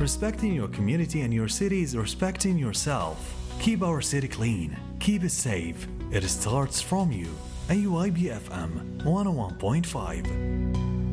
Respecting your community and your city is respecting yourself. Keep our city clean. Keep it safe. It starts from you. AYB FM 101.5.